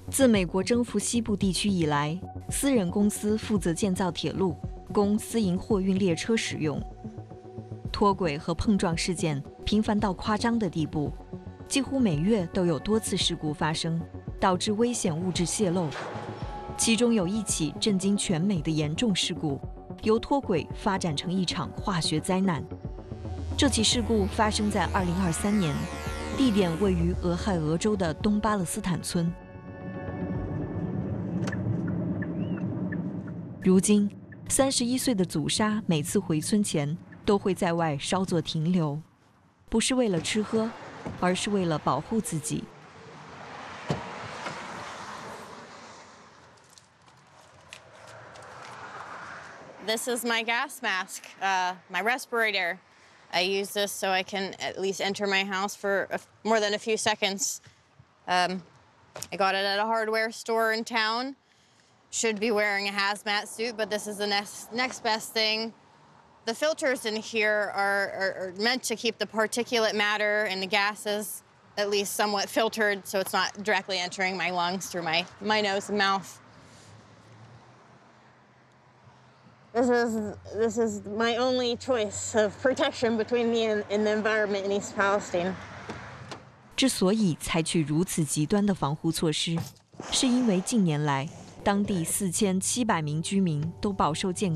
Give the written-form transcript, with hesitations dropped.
自美国征服西部地区以来，私人公司负责建造铁路，供私营货运列车使用。脱轨和碰撞事件频繁到夸张的地步，几乎每月都有多次事故发生，导致危险物质泄漏。其中有一起震惊全美的严重事故，由脱轨发展成一场化学灾难。这起事故发生在2023年，地点位于俄亥俄州的东巴勒斯坦村。如今，31岁的祖莎每次回村前都会在外稍作停留，不是为了吃喝，而是为了保护自己。 This is my gas mask, my respirator. I use this so I can at least enter my house for more than a few seconds. I got it at a hardware store in town. Should be wearing a hazmat suit, but this is the next best thing. The filters in here are meant to keep the particulate matter and the gases at least somewhat filtered so it's not directly entering my lungs through my nose and mouth. This is my only choice of protection between me and the environment in East Palestine. 之所以采取如此极端的防护措施，是因为近年来当地4700名居民都饱受健